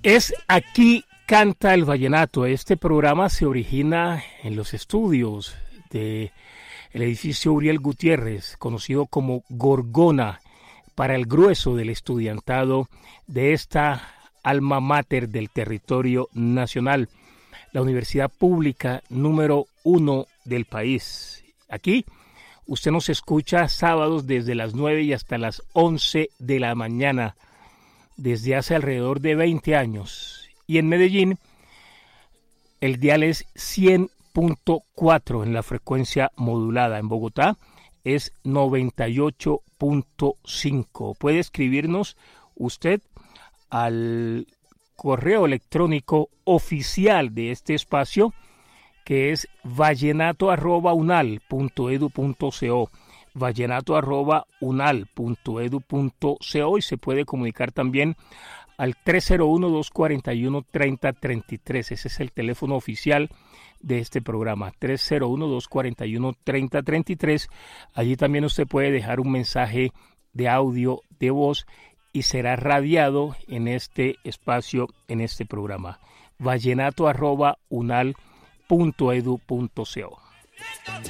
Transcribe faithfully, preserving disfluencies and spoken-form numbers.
Es Aquí Canta el Vallenato. Este programa se origina en los estudios del edificio Uriel Gutiérrez, conocido como Gorgona, para el grueso del estudiantado de esta alma mater del territorio nacional, la universidad pública número uno del país. Aquí usted nos escucha sábados desde las nueve y hasta las once de la mañana, desde hace alrededor de veinte años. Y en Medellín, el dial es cien punto cuatro en la frecuencia modulada. En Bogotá es noventa y ocho punto cinco. Puede escribirnos usted al correo electrónico oficial de este espacio, que es vallenato arroba unal punto edu punto co, vallenato arroba unal punto edu punto co, y se puede comunicar también al tres cero uno, dos cuatro uno, tres cero tres tres. Ese es el teléfono oficial de este programa, tres cero uno, dos cuatro uno, tres cero tres tres. Allí también usted puede dejar un mensaje de audio, de voz, y será radiado en este espacio, en este programa. vallenato arroba unal punto edu punto co.